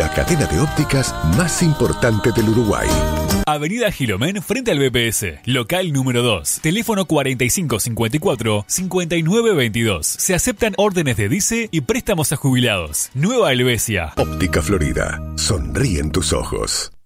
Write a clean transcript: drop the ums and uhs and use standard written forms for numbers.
la cadena de ópticas más importante del Uruguay. Avenida Gilomén frente al BPS, local número 2, teléfono 4554-5922. Se aceptan órdenes de DICE y préstamos a jubilados. Nueva Helvecia. Óptica Florida. Sonríen tus ojos.